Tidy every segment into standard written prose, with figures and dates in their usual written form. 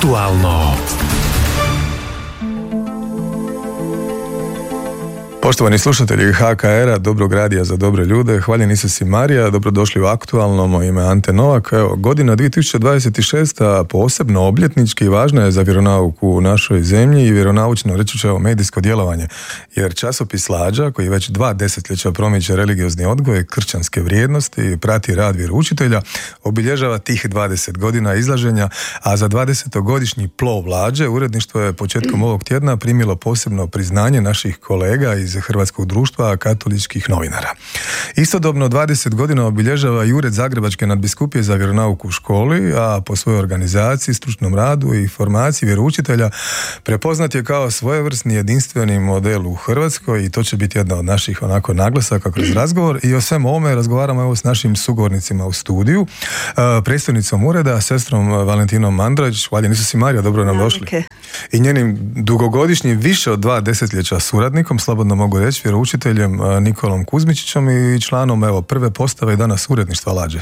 Aktualno. Poštovani slušatelji HKR-a, dobrog radija za dobre ljude, hvaljen Isus i Marija, dobrodošli u Aktualno, moje ime Ante Novak. Evo, godina 2026. posebno obljetnički važna je za vjeronauku u našoj zemlji i vjeronaučno, reći ću, medijsko djelovanje, jer časopis Lađa, koji već 2 desetljeća promiče religiozni odgoj, kršćanske vrijednosti i prati rad vjeroučitelja, obilježava tih 20 godina izlaženja, a za 20-godišnji plov Lađe uredništvo je početkom ovog tjedna primilo posebno priznanje naših kolega iz Hrvatskog društva katoličkih novinara. Istodobno 20 godina obilježava i Ured Zagrebačke nadbiskupije za vjeronauku u školi, a po svojoj organizaciji, stručnom radu i formaciji vjeroučitelja prepoznat je kao svojevrsni jedinstveni model u Hrvatskoj i to će biti jedna od naših naglasaka kroz razgovor. I o svem ovome razgovaramo evo s našim sugovornicima u studiju, predstojnicom ureda, sestrom Valentinom Mandrać. Hvaljen Isus i Marija, dobro nam došli. I njenim dugogodišnjim, više od 2 desetljeća suradnikom, slobodno mogu reći, vjeroučiteljem Nikolom Kuzmičićem i članom evo prve postave danas uredništva Lađe.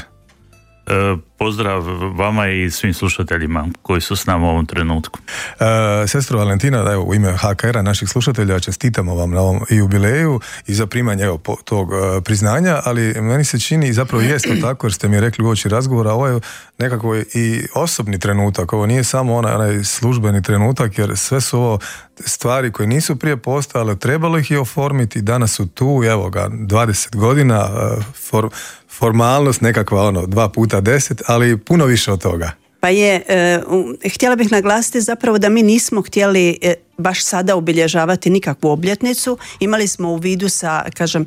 Pozdrav vama i svim slušateljima koji su s nama u ovom trenutku. Sestro Valentina, evo, u ime HKR-a naših slušatelja čestitamo vam na ovom jubileju i za primanje tog priznanja, ali meni se čini i zapravo jest to tako, jer ste mi rekli uoči razgovora, ovo je nekako i osobni trenutak, ovo nije samo onaj službeni trenutak, jer sve su ovo stvari koje nisu prije postojale, trebalo ih je oformiti, danas su tu, evo ga, 20 godina, formalnost nekakva 2x10, ali puno više od toga. Pa je, htjela bih naglasiti zapravo da mi nismo htjeli baš sada obilježavati nikakvu obljetnicu. Imali smo u vidu sa,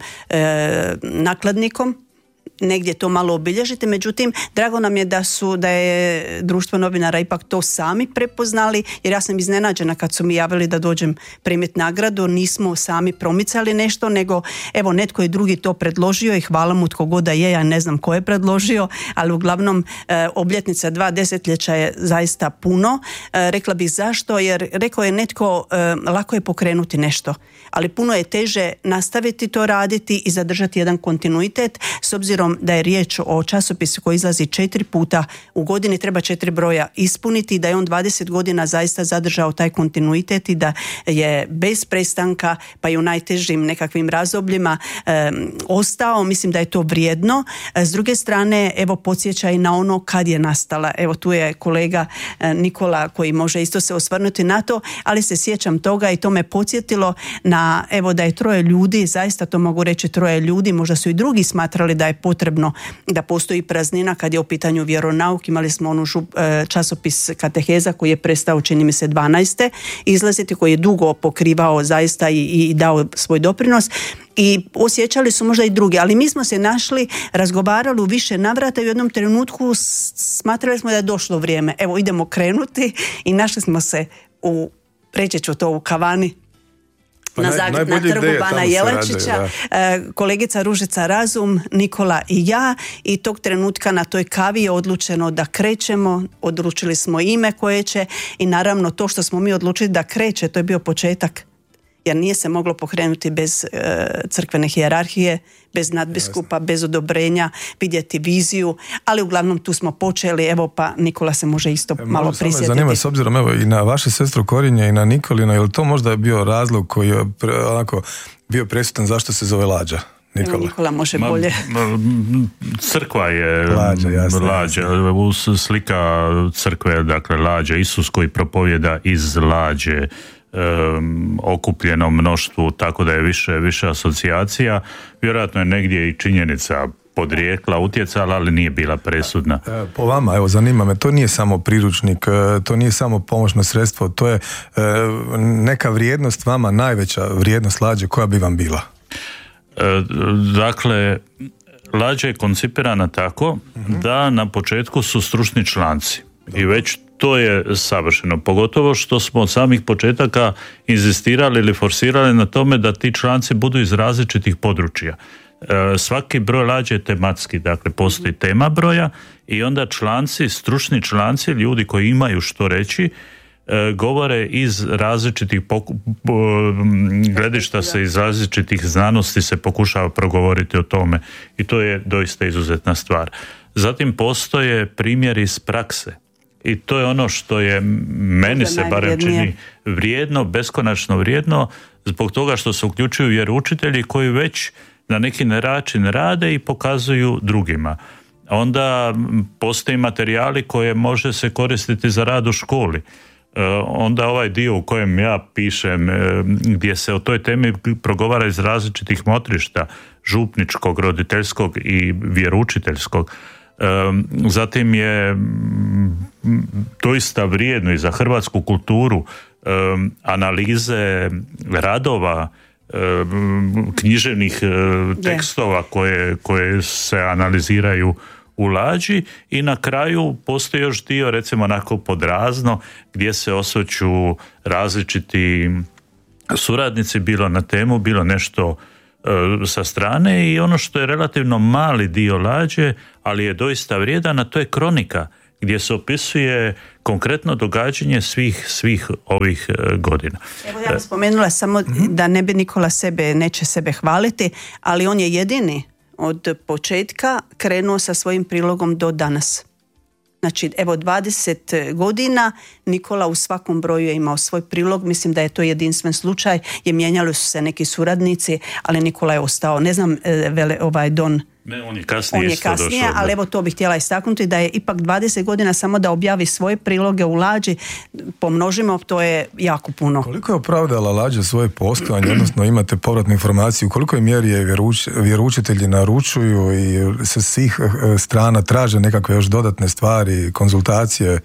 nakladnikom negdje to malo obilježiti, međutim drago nam je da je društvo novinara ipak to sami prepoznali, jer ja sam iznenađena kad su mi javili da dođem primiti nagradu. Nismo sami promicali nešto, nego evo netko je drugi to predložio i hvala mu tko god da je, ja ne znam ko je predložio, ali uglavnom obljetnica 2 desetljeća je zaista puno. Rekla bih zašto, jer rekao je netko, lako je pokrenuti nešto, ali puno je teže nastaviti to raditi i zadržati jedan kontinuitet, s obzirom da je riječ o časopisu koji izlazi 4 puta u godini, treba 4 broja ispuniti, da je on 20 godina zaista zadržao taj kontinuitet i da je bez prestanka, pa i u najtežim nekakvim razdobljima ostao. Mislim da je to vrijedno. S druge strane, evo, podsjeća i na ono kad je nastala. Evo, tu je kolega Nikola koji može isto se osvrnuti na to, ali se sjećam toga i to me podsjetilo na, evo, da je 3 ljudi, zaista to mogu reći 3 ljudi, možda su i drugi smatrali da je potrebno da postoji praznina kad je u pitanju vjeronauk. Imali smo časopis Kateheza koji je prestao, čini mi se, 12. izlaziti, koji je dugo pokrivao zaista i dao svoj doprinos. I osjećali su možda i drugi, ali mi smo se našli, razgovarali u više navrata i u jednom trenutku smatrali smo da je došlo vrijeme. Evo, idemo krenuti i našli smo se reći ću to, u kavani na trgu Bana Jelačića, kolegica Ružica Razum, Nikola i ja, i tog trenutka na toj kavi je odlučeno da krećemo, odlučili smo ime koje će i naravno to što smo mi odlučili da kreće, to je bio početak, jer nije se moglo pokrenuti bez crkvene hijerarhije, bez nadbiskupa, bez odobrenja, vidjeti viziju, ali uglavnom tu smo počeli, evo, pa Nikola se može isto malo prisjetiti. Zanima, s obzirom evo i na vaše sestru Korinje i na Nikolina, je li to možda bio razlog koji je bio presudan zašto se zove Lađa? Nikola može bolje. Crkva je Lađa, slika crkve, dakle Lađa, Isus koji propovjeda iz Lađe, okupljeno mnoštvu, tako da je više asocijacija. Vjerojatno je negdje i činjenica podrijekla utjecala, ali nije bila presudna. Po vama, evo, zanima me, to nije samo priručnik, to nije samo pomoćno sredstvo, to je neka vrijednost vama, najveća vrijednost Lađe, koja bi vam bila? Dakle, Lađa je koncipirana tako da na početku su stručni članci. I već to je savršeno, pogotovo što smo od samih početaka inzistirali ili forsirali na tome da ti članci budu iz različitih područja. Svaki broj Lađe je tematski, dakle postoji tema broja i onda članci, stručni članci, ljudi koji imaju što reći, govore iz različitih gledišta, se iz različitih znanosti se pokušava progovoriti o tome i to je doista izuzetna stvar. Zatim postoje primjeri iz prakse I to je ono što je meni se barem čini vrijedno, beskonačno vrijedno, zbog toga što se uključuju vjeroučitelji koji već na neki način rade i pokazuju drugima. Onda postoji materijali koje može se koristiti za rad u školi. Onda ovaj dio u kojem ja pišem, gdje se o toj temi progovara iz različitih motrišta, župničkog, roditeljskog i vjeroučiteljskog. Zatim je doista vrijedno i za hrvatsku kulturu analize radova, književnih tekstova koje se analiziraju u Lađi i na kraju postoji još dio, recimo onako podrazno, gdje se osvrću različiti suradnici, bilo na temu, bilo nešto sa strane, i ono što je relativno mali dio Lađe, ali je doista vrijedan, a to je kronika, gdje se opisuje konkretno događanje svih ovih godina. Evo ja bih spomenula samo da ne bi Nikola neće sebe hvaliti, ali on je jedini od početka krenuo sa svojim prilogom do danas. Znači, evo 20 godina Nikola u svakom broju je imao svoj prilog, mislim da je to jedinstven slučaj, je mijenjali su se neki suradnici, ali Nikola je ostao, ne znam, Don... Ne, on je kasnije došao, ali evo to bih htjela istaknuti da je ipak 20 godina samo da objavi svoje priloge u Lađi, pomnožimo, to je jako puno. Koliko je opravdala Lađa svoje postojanje, odnosno imate povratnu informaciju, koliko je mjeri je vjeroučitelji naručuju i sa svih strana traže nekakve još dodatne stvari, konzultacije?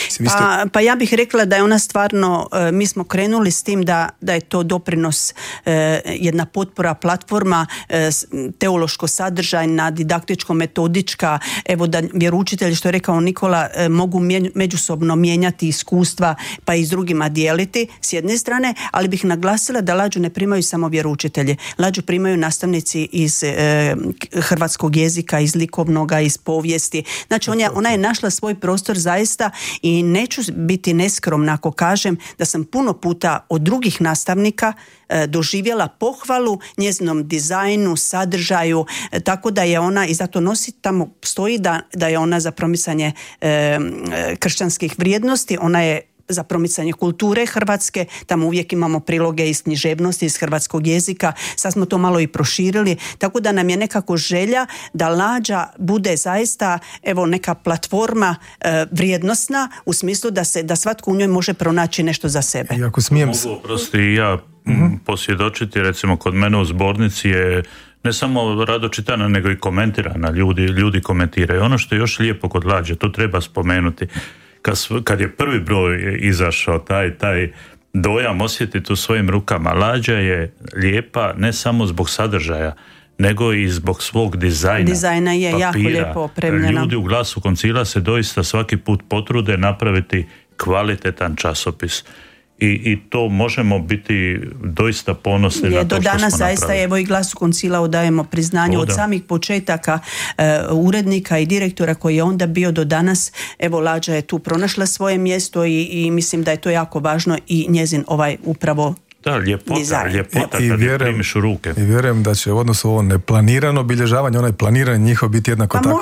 Pa ja bih rekla da je ona stvarno, mi smo krenuli s tim da je to doprinos, jedna potpora, platforma, teološko sadržaj, didaktičko-metodička, evo da vjeroučitelji, što je rekao Nikola, mogu međusobno mijenjati iskustva pa i s drugima dijeliti s jedne strane, ali bih naglasila da Lađu ne primaju samo vjeroučitelji. Lađu primaju nastavnici iz hrvatskog jezika, iz likovnoga, iz povijesti. Znači ona je našla svoj prostor zaista i neću biti neskromna ako kažem da sam puno puta od drugih nastavnika doživjela pohvalu njezinom dizajnu, sadržaju, tako da je ona, i zato nosi tamo stoji da je ona za promicanje kršćanskih vrijednosti, ona je za promicanje kulture hrvatske, tamo uvijek imamo priloge iz književnosti, iz hrvatskog jezika, sad smo to malo i proširili, tako da nam je nekako želja da Lađa bude zaista evo neka platforma vrijednosna u smislu da svatko u njoj može pronaći nešto za sebe. I ako smijem... Mogu prosti i ja posvjedočiti, recimo kod mene u zbornici je ne samo rado čitana, nego i komentirana, ljudi komentiraju. Ono što je još lijepo kod Lađe, to treba spomenuti, kad je prvi broj izašao, taj dojam osjetiti u svojim rukama. Lađa je lijepa ne samo zbog sadržaja, nego i zbog svog dizajna. Dizajna je papira. Jako lijepo opremljena. Ljudi u Glasu Koncila se doista svaki put potrude napraviti kvalitetan časopis. I to možemo biti doista ponosni na to što smo napravili. Do danas zaista evo i Glasu Koncila odajemo priznanje od samih početaka urednika i direktora koji je onda bio do danas. Evo Lađa je tu pronašla svoje mjesto i mislim da je to jako važno i njezin upravo ljepota kad primiš u ruke. I vjerujem da će u odnosu ovo neplanirano obilježavanje, onaj planirani njihov biti jednako tako.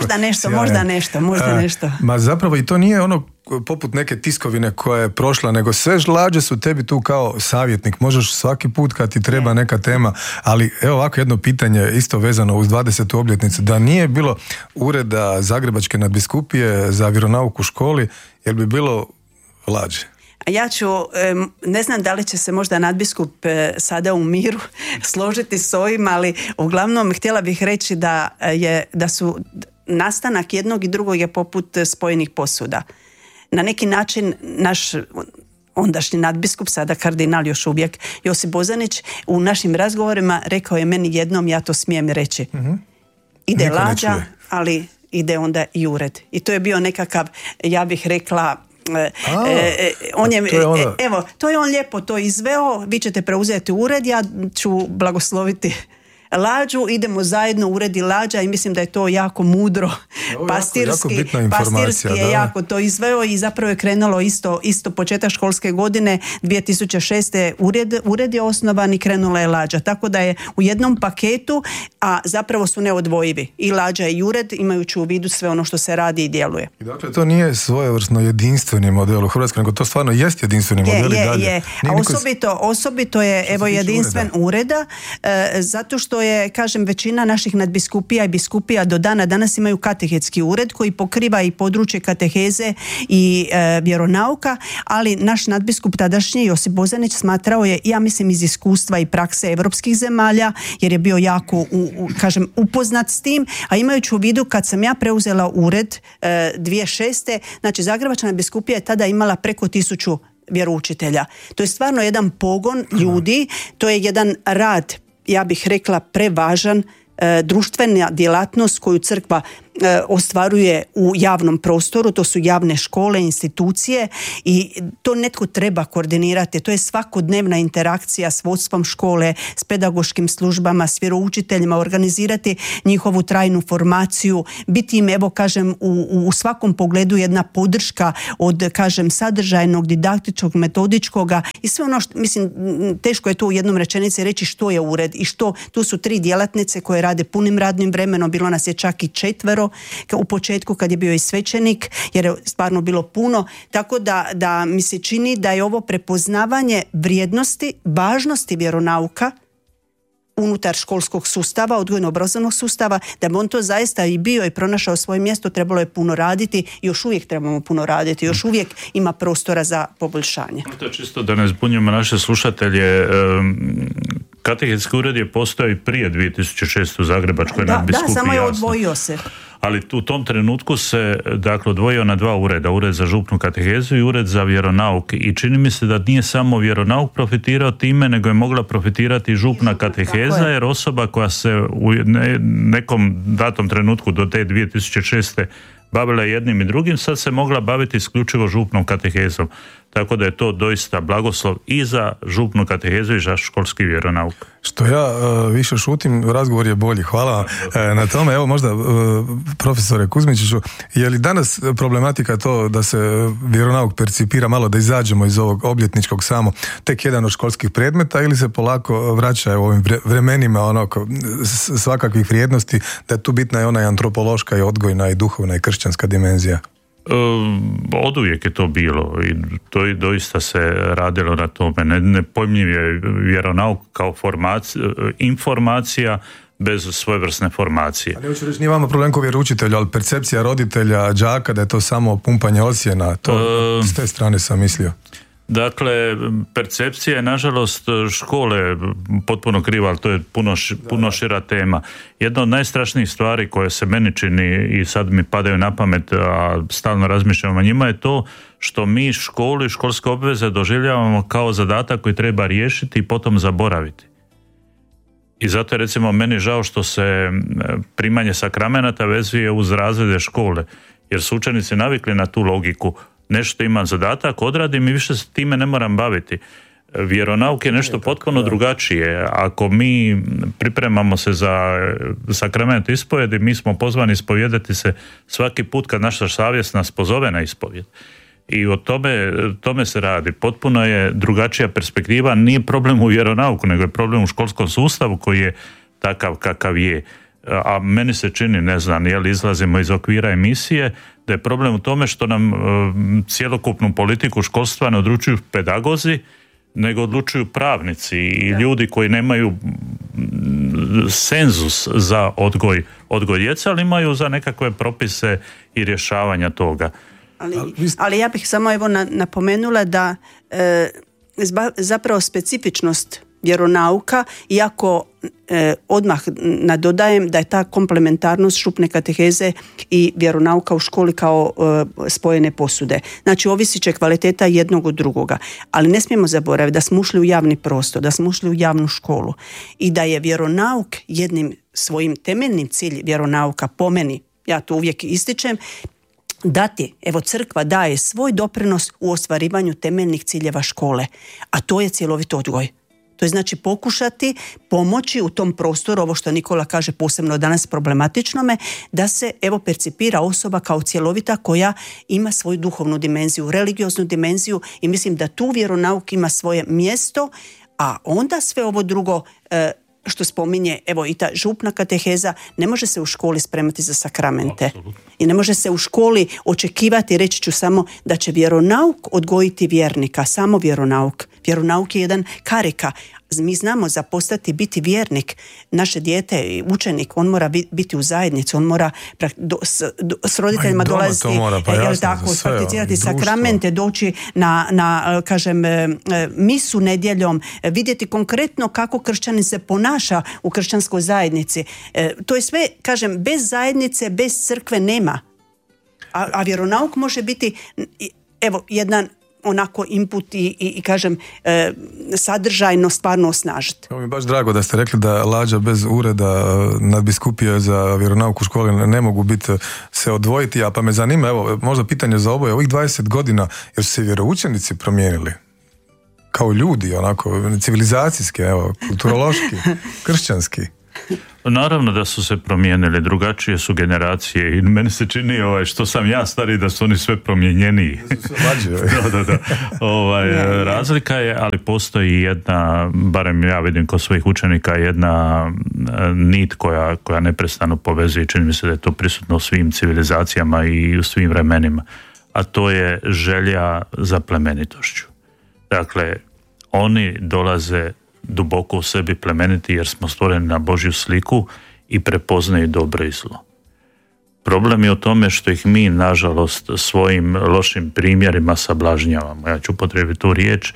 Možda nešto. Ma zapravo i to nije ono poput neke tiskovine koja je prošla, nego sve Lađe su tebi tu kao savjetnik. Možeš svaki put kad ti treba neka tema, ali evo ovako jedno pitanje isto vezano uz 20. obljetnicu. Da nije bilo ureda Zagrebačke nadbiskupije za vjeronauk u školi, jel bi bilo Lađe? Ja ću, ne znam da li će se možda nadbiskup sada u miru složiti s ovim, ali uglavnom htjela bih reći da su nastanak jednog i drugog je poput spojenih posuda. Na neki način naš ondašnji nadbiskup, sada kardinal još uvijek, Josip Bozanić, u našim razgovorima rekao je meni jednom, ja to smijem reći. Ide niko Lađa, ali ide onda i ured. I to je bio nekakav, ja bih rekla, to je on lijepo to izveo, vi ćete preuzeti ured, ja ću blagosloviti lađu, idemo zajedno u uredi lađa i mislim da je to jako mudro. Pastirski je jako to izveo i zapravo je krenulo isto početak školske godine 2006. ured je osnovan i krenula je lađa. Tako da je u jednom paketu, a zapravo su neodvojivi. I lađa i ured, imajući u vidu sve ono što se radi i djeluje. I dakle, to nije svojevrsno jedinstveni model u Hrvatskoj, nego to stvarno jest jedinstveni model i dalje. Je. A osobito je jedinstven ureda, zato što je, kažem, većina naših nadbiskupija i biskupija do danas imaju katehetski ured koji pokriva i područje kateheze i vjeronauka, ali naš nadbiskup tadašnji Josip Bozanić smatrao je, ja mislim iz iskustva i prakse europskih zemalja, jer je bio jako upoznat s tim, a imajući u vidu kad sam ja preuzela ured 2006. Znači Zagrebačka nadbiskupija je tada imala preko 1000 vjeroučitelja. To je stvarno jedan pogon ljudi, to je jedan rad, ja bih rekla, prevažan, društvena djelatnost koju crkva ostvaruje u javnom prostoru, to su javne škole, institucije i to netko treba koordinirati. To je svakodnevna interakcija s vodstvom škole, s pedagoškim službama, s vjeroučiteljima, organizirati njihovu trajnu formaciju, biti im, evo kažem, u svakom pogledu jedna podrška od, kažem, sadržajnog, didaktičkog, metodičkoga i sve ono što, mislim, teško je to u jednom rečenici reći što je ured i što, tu su 3 djelatnice koje rade punim radnim vremenom, bilo nas je čak i 4 u početku kad je bio i svećenik, jer je stvarno bilo puno, tako da mi se čini da je ovo prepoznavanje vrijednosti, važnosti vjeronauka unutar školskog sustava, odgojno-obrazovnog sustava, da bi on to zaista i bio i pronašao svoje mjesto, trebalo je puno raditi i još uvijek trebamo puno raditi, još uvijek ima prostora za poboljšanje. To je čisto da ne zbunjujemo naše slušatelje. Katehetski ured je postojao i prije 2006. u Zagrebačkoj nadbiskupiji. Da, samo je odvojio se. Ali u tom trenutku se, dakle, odvojio na 2 ureda, ured za župnu katehezu i ured za vjeronauk. I čini mi se da nije samo vjeronauk profitirao time, nego je mogla profitirati i župna kateheza, jer osoba koja se u nekom datom trenutku do te 2006. bavila jednim i drugim, sad se mogla baviti isključivo župnom katehezom. Tako da je to doista blagoslov i za župnu katehezu i za školski vjeronauk. Što ja više šutim, razgovor je bolji. Hvala na tome. Evo možda profesore Kuzmičiću, je li danas problematika to da se vjeronauk percipira malo, da izađemo iz ovog obljetničkog samo tek jedan od školskih predmeta, ili se polako vraća u ovim vremenima svakakvih vrijednosti, da je tu bitna i ona antropološka i odgojna i duhovna i kršćanska dimenzija? Oduvijek je to bilo i to i doista se radilo na tome. Nepojmljiv je vjeronauk kao informacija bez svojevrsne formacije. A ne hoću reći, nije vama problem kao vjeroučitelju, ali percepcija roditelja, đaka, da je to samo pumpanje ocjena, to s te strane sam mislio. Dakle, percepcija je nažalost škole potpuno kriva, ali to je puno šira tema. Jedna od najstrašnijih stvari koje se meni čini i sad mi padaju na pamet, a stalno razmišljam o njima, je to što mi školu i školske obveze doživljavamo kao zadatak koji treba riješiti i potom zaboraviti. I zato je, recimo, meni žao što se primanje sakramenata vezuje uz razrede škole, jer su učenici navikli na tu logiku. Nešto imam zadatak, odradim i više se time ne moram baviti. Vjeronauk je nešto potpuno drugačije. Ako mi pripremamo se za sakrament ispovjedi, mi smo pozvani ispovjedati se svaki put kad naša savjest nas pozove na ispovjed. I o tome se radi. Potpuno je drugačija perspektiva. Nije problem u vjeronauku, nego je problem u školskom sustavu koji je takav kakav je. A meni se čini, ne znam, je li izlazimo iz okvira emisije, da je problem u tome što nam cjelokupnu politiku školstva ne odlučuju pedagozi, nego odlučuju pravnici i ljudi koji nemaju senzus za odgoj djece, ali imaju za nekakve propise i rješavanja toga. Ali ja bih samo napomenula da zapravo specifičnost vjeronauka, iako odmah nadodajem da je ta komplementarnost župne kateheze i vjeronauka u školi kao spojene posude. Znači, ovisit će kvaliteta jednog od drugoga. Ali ne smijemo zaboraviti da smo ušli u javni prostor, da smo ušli u javnu školu i da je vjeronauk jednim svojim temeljnim cilj vjeronauka, po meni, ja to uvijek ističem, dati, evo crkva daje svoj doprinos u ostvarivanju temeljnih ciljeva škole, a to je cjelovit odgoj. To je znači pokušati pomoći u tom prostoru, ovo što Nikola kaže posebno danas problematičnome, da se percipira osoba kao cjelovita koja ima svoju duhovnu dimenziju, religioznu dimenziju i mislim da tu vjeronauk ima svoje mjesto, a onda sve ovo drugo što spominje, i ta župna kateheza, ne može se u školi spremati za sakramente. Absolutno. I ne može se u školi očekivati, reći ću samo, da će vjeronauk odgojiti vjernika, samo vjeronauk. Vjeronauk je jedan karika. Mi znamo za postati biti vjernik, naše dijete, učenik, on mora biti u zajednici, on mora s roditeljima dolaziti, prakticirati sakramente, doći na misu nedjeljom, vidjeti konkretno kako kršćanin se ponaša u kršćanskoj zajednici. To je sve, bez zajednice, bez crkve nema. A vjeronauk može biti, jedan onako input i sadržajno stvarno osnažiti. Ovo mi je baš drago da ste rekli da lađa bez ureda nadbiskupije za vjeronauk u školi ne mogu biti se odvojiti, pa me zanima, možda pitanje za oboje, ovih 20 godina, jer su se vjeroučenici promijenili? Kao ljudi, onako, civilizacijski, kulturološki, kršćanski. Naravno da su se promijenili, drugačije su generacije i meni se čini što sam ja stari da su oni sve promijenjeniji. Da. Razlika je, ali postoji jedna, barem ja vidim kod svojih učenika, jedna nit koja neprestano povezuje, čini mi se da je to prisutno u svim civilizacijama i u svim vremenima, a to je želja za plemenitošću. Dakle, oni dolaze duboko u sebi plemeniti jer smo stvoreni na Božju sliku i prepoznaju dobro i zlo. Problem je u tome što ih mi, nažalost, svojim lošim primjerima sablažnjavamo. Ja ću upotrijebiti tu riječ,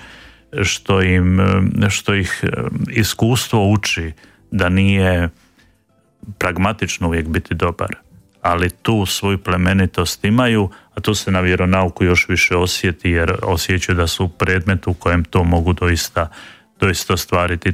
što ih iskustvo uči da nije pragmatično uvijek biti dobar. Ali tu svoju plemenitost imaju, a to se na vjeronauku još više osjeti, jer osjećaju da su u predmetu u kojem to mogu doista ostvariti.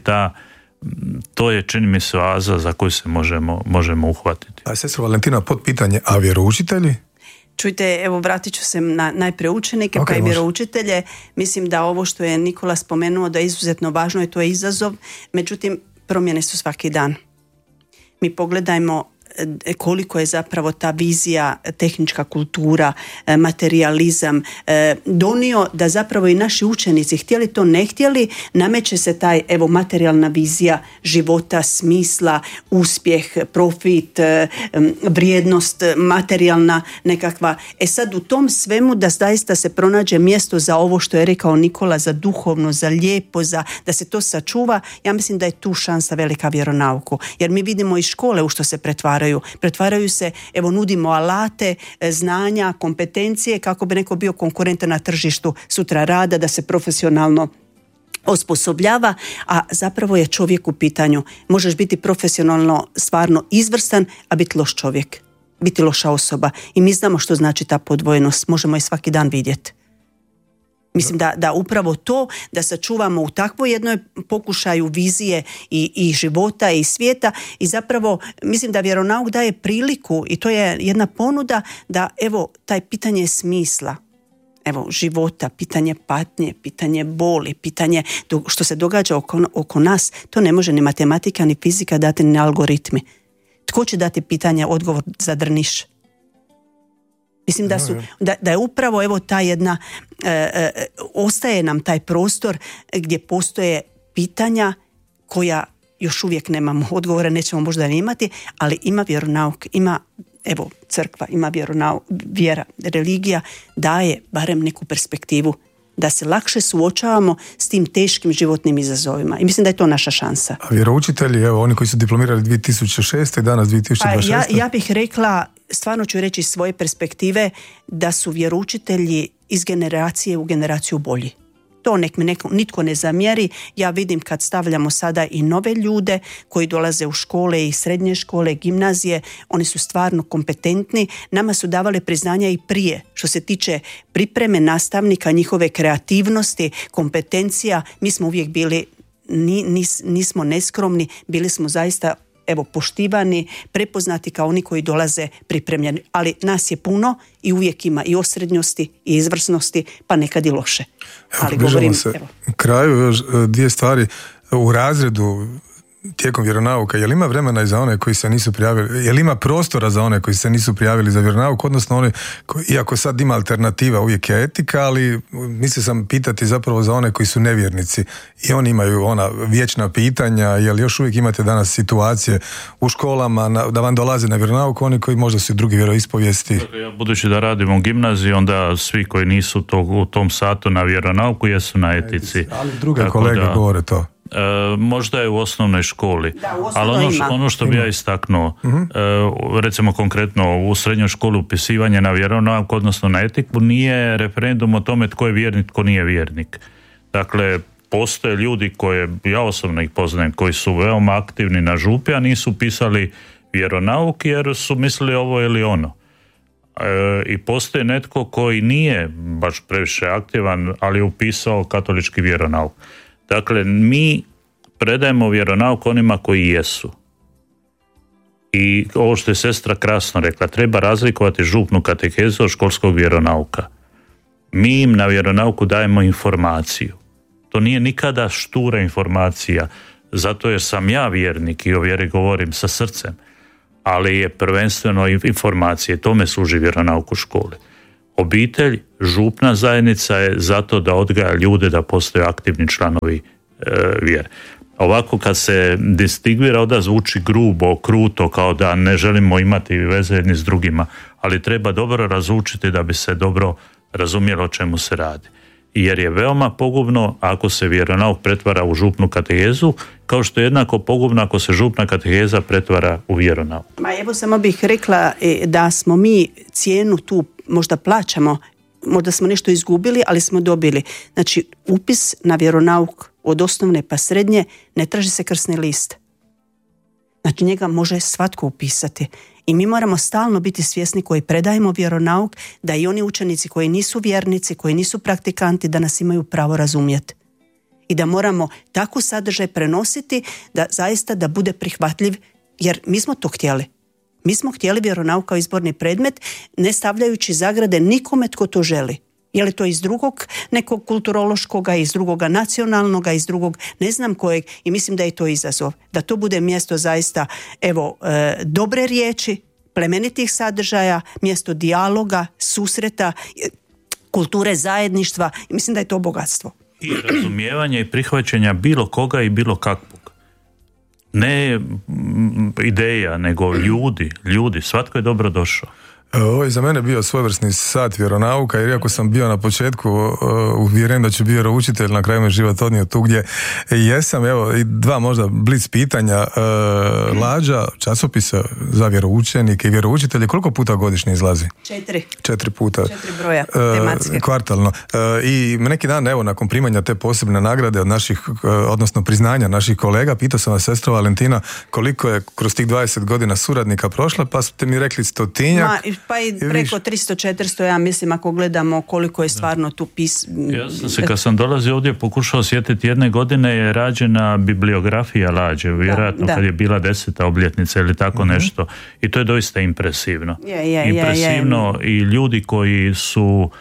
To je, čini mi se, oaza za koju se možemo uhvatiti. A sestra Valentina, potpitanje, a vjeroučitelji? Čujte, vratit ću se na najprije učenike, pa i vjeroučitelje. Mislim da ovo što je Nikola spomenuo da je izuzetno važno i to je izazov, međutim, promjene su svaki dan. Mi pogledajmo koliko je zapravo ta vizija, tehnička kultura, materijalizam donio da zapravo i naši učenici, htjeli to ne htjeli, nameće se taj materijalna vizija života, smisla, uspjeh, profit, vrijednost materijalna nekakva. Sad u tom svemu da zaista se pronađe mjesto za ovo što je rekao Nikola, za duhovno, za lijepo, da se to sačuva, ja mislim da je tu šansa velika vjeronauku. Jer mi vidimo i škole u što se pretvaraju se, nudimo alate, znanja, kompetencije kako bi neko bio konkurentan na tržištu sutra rada, da se profesionalno osposobljava, a zapravo je čovjek u pitanju. Možeš biti profesionalno stvarno izvrstan, a biti loš čovjek, biti loša osoba. I mi znamo što znači ta podvojenost, možemo je svaki dan vidjeti. Mislim da upravo to, da sačuvamo u takvoj jednoj pokušaju vizije i života i svijeta i zapravo mislim da vjeronauk daje priliku i to je jedna ponuda da taj pitanje smisla, života, pitanje patnje, pitanje boli, pitanje što se događa oko nas, to ne može ni matematika ni fizika dati ni algoritmi. Tko će dati pitanje, odgovor za Drniš? Mislim da je upravo ta jedna, ostaje nam taj prostor gdje postoje pitanja koja još uvijek nemamo odgovore, nećemo možda ni imati, ali ima vjeronauk, ima crkva, ima vjeronauk, vjera, religija daje barem neku perspektivu da se lakše suočavamo s tim teškim životnim izazovima. I mislim da je to naša šansa. A vjeroučitelji, oni koji su diplomirali 2006. i danas 2026. Ja bih rekla, stvarno ću reći iz svoje perspektive, da su vjeroučitelji iz generacije u generaciju bolji. To nek mi nitko ne zamjeri. Ja vidim kad stavljamo sada i nove ljude koji dolaze u škole i srednje škole, gimnazije, oni su stvarno kompetentni. Nama su davali priznanja i prije. Što se tiče pripreme nastavnika, njihove kreativnosti, kompetencija, mi smo uvijek bili, nismo neskromni, bili smo zaista poštivani, prepoznati kao oni koji dolaze pripremljeni. Ali nas je puno i uvijek ima i osrednjosti i izvrsnosti, pa nekad i loše. Ali govorim se kraju još dvije stvari. u razredu tijekom vjeronauka, je li ima vremena i za one koji se nisu prijavili, je li ima prostora za one koji se nisu prijavili za vjeronauk, odnosno one, iako sad ima alternativa, uvijek je etika, ali mislio sam pitati zapravo za one koji su nevjernici i oni imaju ona vječna pitanja, je li još uvijek imate danas situacije u školama da vam dolaze na vjeronauk oni koji možda su drugi vjeroispovijesti? Dakle, ja budući da radim u gimnaziji, onda svi koji nisu u tom satu na vjeronauku jesu na etici. Ali druge kolege govore to. Možda je u osnovnoj školi, ali ono što bi ja istaknuo, recimo konkretno u srednjoj školi upisivanje na vjeronauk, odnosno na etiku, nije referendum o tome tko je vjernik, tko nije vjernik. Dakle, postoje ljudi koje, ja osobno ih poznajem, koji su veoma aktivni na župi, a nisu pisali vjeronauk jer su mislili ovo ili ono. I postoji netko koji nije baš previše aktivan, ali je upisao katolički vjeronauk. Dakle, mi predajemo vjeronauk onima koji jesu. I ovo što je sestra krasno rekla, treba razlikovati župnu katehezu od školskog vjeronauka. Mi im na vjeronauku dajemo informaciju. To nije nikada štura informacija, zato jer sam ja vjernik i o vjeri govorim sa srcem, ali je prvenstveno informacije, tome služi vjeronauk u školi. Obitelj, župna zajednica je zato da odgaja ljude da postaju aktivni članovi vjere. Ovako kad se distingvira, onda zvuči grubo, kruto, kao da ne želimo imati veze jedni s drugima, ali treba dobro razlučiti da bi se dobro razumjelo o čemu se radi. Jer je veoma pogubno ako se vjeronauk pretvara u župnu katehezu, kao što je jednako pogubno ako se župna kateheza pretvara u vjeronauk. Ma evo samo bih rekla da smo mi cijenu tu možda plaćamo, možda smo nešto izgubili, ali smo dobili. Znači, upis na vjeronauk od osnovne pa srednje ne traži se krsni list. Znači, njega može svatko upisati. I mi moramo stalno biti svjesni koji predajemo vjeronauk, da i oni učenici koji nisu vjernici, koji nisu praktikanti, da nas imaju pravo razumjeti. I da moramo takvu sadržaj prenositi da zaista da bude prihvatljiv, jer mi smo to htjeli. Mi smo htjeli vjeronauk kao izborni predmet, ne stavljajući zagrade nikome tko to želi. Je li to iz drugog nekog kulturološkoga, iz drugoga nacionalnoga, iz drugog ne znam kojeg, i mislim da je to izazov. Da to bude mjesto zaista dobre riječi, plemenitih sadržaja, mjesto dijaloga, susreta, kulture zajedništva, i mislim da je to bogatstvo. I razumijevanje i prihvaćanja bilo koga i bilo kakvog. Ne ideja, nego ljudi, svatko je dobro došao. Ovo je za mene bio svojevrsni sat vjeronauka, jer iako sam bio na početku uvjeren da ću biti vjeroučitelj, na kraju me život odnio tu gdje jesam. Evo i dva možda blic pitanja. Lađa časopisa za vjeroučenike i vjeroučitelje koliko puta godišnje izlazi? 4 puta. 4 broja tematske. Kvartalno. I neki dan, evo, nakon primanja te posebne nagrade od naših, odnosno priznanja naših kolega, pitao sam vas, sestro Valentina, koliko je kroz tih 20 godina suradnika prošla, pa ste mi rekli 100-tinjak. Pa i preko 300-400, ja mislim, ako gledamo koliko je stvarno tu Ja sam se, kad sam dolazio ovdje, pokušao sjetiti, jedne godine je rađena bibliografija Lađe, vjerojatno kad je bila 10. obljetnica ili tako nešto. I to je doista impresivno. Impresivno i ljudi koji su,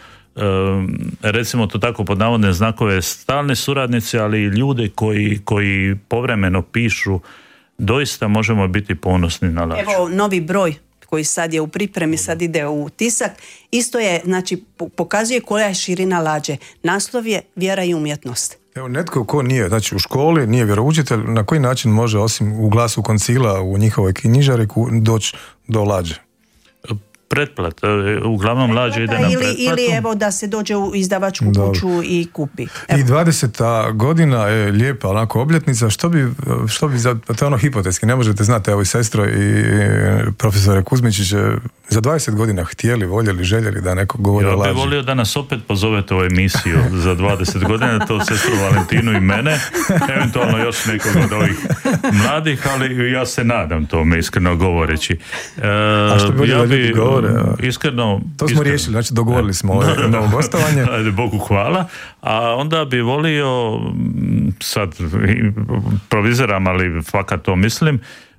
recimo to tako pod navodne znakove, stalni suradnici, ali i ljudi koji povremeno pišu, doista možemo biti ponosni na Lađu. Evo, novi broj koji sad je u pripremi, sad ide u tisak, isto je, znači, pokazuje koja je širina Lađe. Naslov je Vjera i umjetnost. Evo, netko ko nije, znači u školi, nije vjeroučitelj, na koji način može, osim u Glasu koncila, u njihovoj knjižari, doći do Lađe? Pretplat, uglavnom Lađe ide na pretplatu. Ili evo da se dođe u izdavačku kuću i kupi. Evo. I 20. godina je lijepa onako obljetnica, što bi to je ono hipotetski, ne možete znati, evo i sestro i profesore Kuzmičić, za 20 godina htjeli, voljeli, željeli da neko govori o Lađi. Ja bih volio da nas opet pozovete u emisiju za 20 godina, to sestru Valentinu i mene, eventualno još nekog od ovih mladih, ali ja se nadam tome, iskreno govoreći. A što bi ljudi govore? Iskreno, to smo riješili, znači dogovorili smo ovo novo gostovanje. Ajde, Bogu hvala. A onda bi volio, sad provizeram, ali fakat to mislim,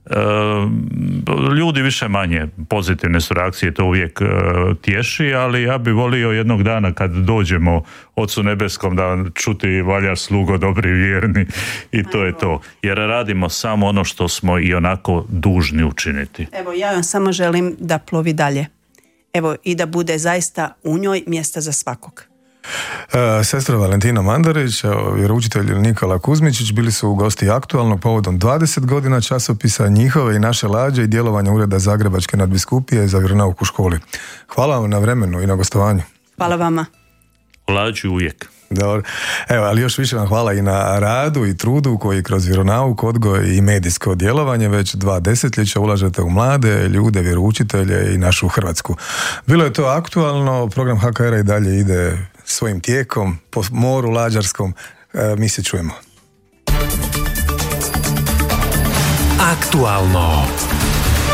ljudi više manje pozitivne su reakcije, to uvijek tješi, ali ja bi volio jednog dana kad dođemo Ocu nebeskom da čuti valja slugo dobri vjerni i to je to, jer radimo samo ono što smo i onako dužni učiniti. Evo, ja vam samo želim da plovi dalje. Evo, i da bude zaista u njoj mjesta za svakog. Sestra Valentina Mandarić, vjeroučitelj Nikola Kuzmičić bili su u gosti Aktualnog povodom 20 godina časopisa, njihove i naše lađe i djelovanja Ureda Zagrebačke nadbiskupije za vjeronauk u školi. Hvala vam na vremenu i na gostovanju. Hvala vama. Lađi uvijek. Dobro. Evo, ali još više vam hvala i na radu i trudu koji kroz vjeronauk, odgoj i medijsko djelovanje već 2 desetljeća ulažete u mlade ljude, vjeroučitelje i našu Hrvatsku. Bilo je to aktualno, program HKR-a i dalje ide svojim tijekom po moru lađarskom. Mi se čujemo. Aktualno.